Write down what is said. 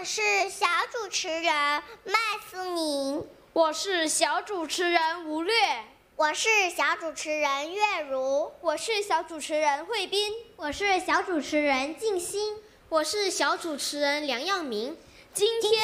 是小主持人麦思宁， 我是小主持人吴略， 我是小主持人月如， 我是小主持人慧斌， 我是小主持人静心， 我是小主持人梁耀明。 今天